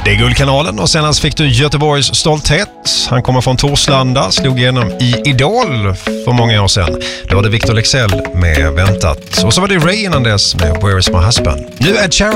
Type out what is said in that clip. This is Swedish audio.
Det är Guldkanalen och senast fick du Göteborgs stolthet. Han kommer från Torslanda, slog igenom i Idol för många år sedan. Då var det Victor Leksell med Väntat. Och så var det Ray innan dess med Where is my husband. Nu Ed Sheeran.